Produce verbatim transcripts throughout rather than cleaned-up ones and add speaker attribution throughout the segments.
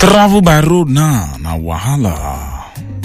Speaker 1: Travel by road now, na wahala.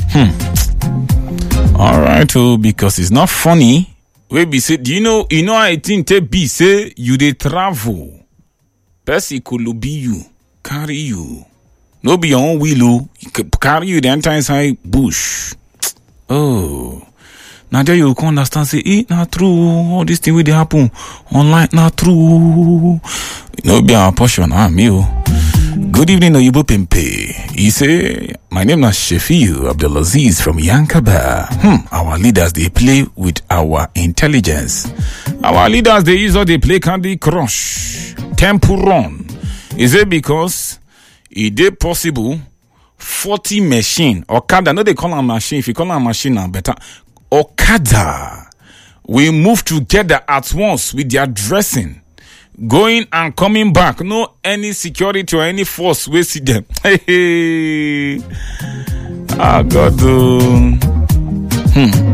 Speaker 1: Hmm. All right, oh, because it's not funny. We be say, do you know? You know, I think te be say you dey travel. Person could be you, carry you. No be your own wheel, carry you the entire inside bush. Oh. Now there you can understand, say, eh, not true. All this thing will happen online, not true. No be our portion, ah, me. Good evening, Oyibo Pempe. He say, my name is Shefiu Abdulaziz from Yankaba. Hmm, our leaders, they play with our intelligence. Our leaders, they use all they play Candy Crush, Temple Run. Is it because it is possible forty machine, Okada, no they call them machine, if you call them machine now better, Okada we move together at once with their dressing, going and coming back. No any security or any force we see them. Hey, hey. Ah, God. Uh, hmm.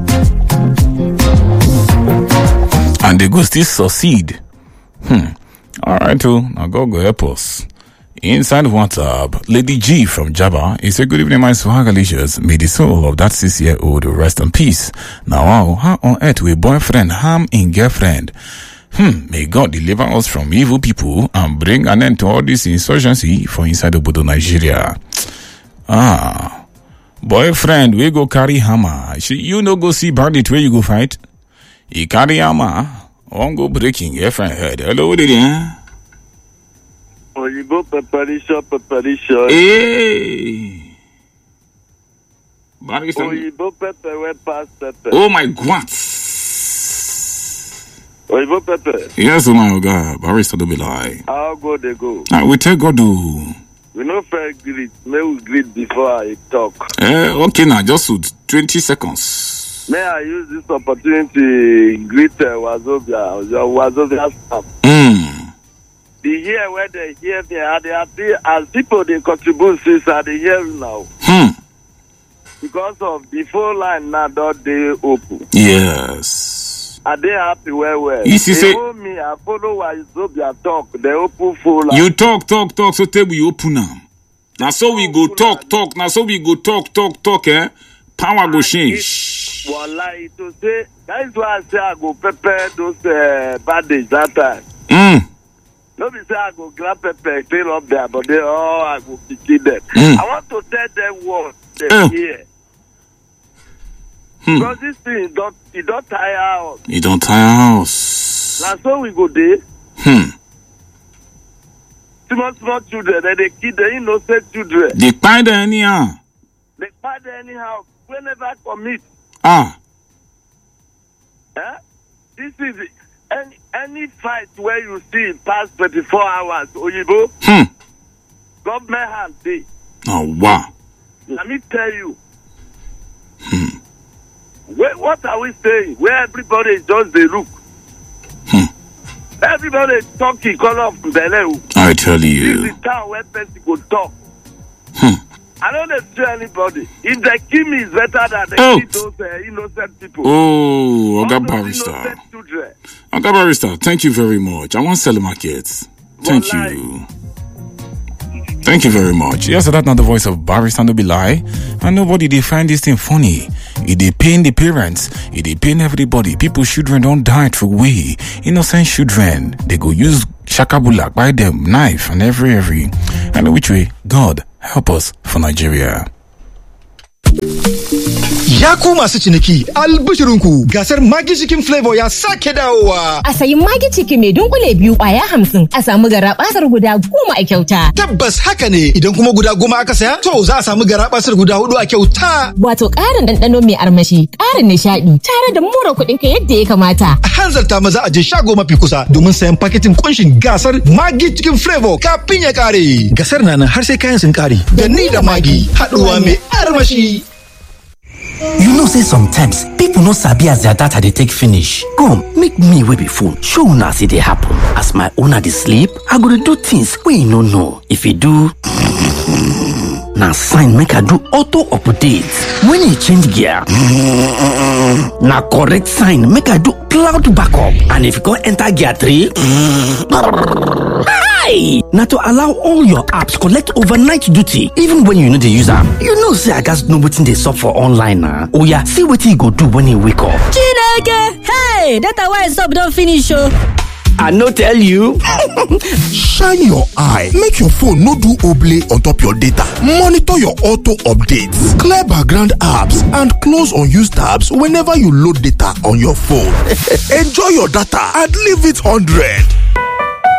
Speaker 1: And they go still succeed. Hmm. All right, oh, now God go help us. Inside WhatsApp, Lady G from Jabba is a good evening, my swagalicious. May the soul of that six-year-old rest in peace. Now, wow, how on earth will boyfriend harm in girlfriend? Hmm, may God deliver us from evil people and bring an end to all this insurgency for inside Obodo, Nigeria. Ah, boyfriend, we go carry hammer. You no go see bandit where you go fight. He carry hammer, won't go breaking girlfriend head. Hello, there.
Speaker 2: Oyibo preparation, preparation.
Speaker 1: Hey! Barista.
Speaker 2: Oyibo pepper, we pass pepper.
Speaker 1: Oh my God!
Speaker 2: Oyibo pepper.
Speaker 1: Yes, oh my God. Barista don't be lie.
Speaker 2: How go they go?
Speaker 1: Ah, we tell God do.
Speaker 2: We no fair greet. May we greet before I talk.
Speaker 1: Eh, okay now, just twenty seconds.
Speaker 2: May I use this opportunity to greet uh, Wazobia, your Wazobia staff.
Speaker 1: Hmm.
Speaker 2: The year where they hear me, and they are as people they contribute since are they hear now.
Speaker 1: Hmm.
Speaker 2: Because of the phone line now that they open.
Speaker 1: Yes.
Speaker 2: Are they happy where well?
Speaker 1: You see,
Speaker 2: they
Speaker 1: say,
Speaker 2: hold me, I follow Wazobia talk. They open phone line.
Speaker 1: you talk, talk, talk, so tell we open now. Now so we go talk, talk. Now so we go talk, talk, talk. Eh? Power go change.
Speaker 2: Well, like to say, that's why I say I go prepare those uh, bad days that time.
Speaker 1: Hmm.
Speaker 2: Nobody say I go grab pepper, clean up there, but they all I go pick them.
Speaker 1: Mm.
Speaker 2: I want to tell them what they
Speaker 1: Uh.
Speaker 2: hear.
Speaker 1: Hmm.
Speaker 2: Because this thing don't it don't tire us.
Speaker 1: You don't tire us.
Speaker 2: Now so we go there.
Speaker 1: Hmm.
Speaker 2: Small small children, then they kill the innocent children.
Speaker 1: They find anyhow.
Speaker 2: They find anyhow. We never commit.
Speaker 1: Ah.
Speaker 2: Eh? This is it. Any, any fight where you see past twenty-four hours, Oyibo,
Speaker 1: Hmm.
Speaker 2: government hand day.
Speaker 1: Oh wow.
Speaker 2: Let me tell you.
Speaker 1: Hmm.
Speaker 2: Where, what are we saying? Where everybody is just they look.
Speaker 1: Hmm.
Speaker 2: Everybody is talking, call off Beleu.
Speaker 1: I tell
Speaker 2: This
Speaker 1: you.
Speaker 2: is town where person go talk.
Speaker 1: Hmm.
Speaker 2: I don't tell anybody. If they kill me, it's better than they
Speaker 1: Oh.
Speaker 2: kill those uh, innocent people.
Speaker 1: Oh,
Speaker 2: All
Speaker 1: Oga
Speaker 2: those
Speaker 1: Barrister.
Speaker 2: innocent children.
Speaker 1: Oga Barrister, thank you very much. I want to sell the market. Thank
Speaker 2: Wallahi.
Speaker 1: you. Thank you very much. Yes, so that's not the voice of Barrister, no be lie. And nobody, they find this thing funny. It they pain the parents. It they pain everybody. People, children don't die through way. Innocent children, they go use shakabulak, buy them knife and every, every. And which way? God, help us for Nigeria.
Speaker 3: Ya ku masu ciniki, albishirinku gasar Maggi Chicken Flavor ya sake dawowa.
Speaker 4: A sayi Maggi Chicken mai dunkule biyu kwaya hamsin, a samu garabasar guda goma a kyauta.
Speaker 3: Tabbas haka ne, idan kuma guda goma aka saya, to za a samu garabasar guda hudu a kyauta.
Speaker 4: Wato ƙarin ɗanɗano mai armashi, ƙarin nishaɗi, tare da mura kuɗin ka yadda ya kamata.
Speaker 3: A hanzarta maza a je shago mafi kusa domin sayan paketin kunshin gasar Maggi Chicken Flavor kafin ya kare. Gasar na nan har sai kayan sun kare. Da ni da Maggi, haɗuwa mai armashi.
Speaker 5: You know say sometimes people no sabi as their data dey take finish. Come, make me wey be phone show una as e dey happen. As my owner dey sleep, I go dey do things wey e no know. If e do na sign make I do auto update. When you change gear, na correct sign make I do cloud backup. And if you go enter gear three, hi! Na to allow all your apps collect overnight duty even when you no dey use am. You know say I gats know wetin dey sup for online na. Oya, see wetin you go do when you wake up.
Speaker 6: Chineke! Hey! Data why stop don finish o.
Speaker 5: I no tell you.
Speaker 7: Shine your eye make your phone no do oblay on top your data. Monitor your auto updates, clear background apps and close unused tabs whenever you load data on your phone. Enjoy your data and leave it one hundred.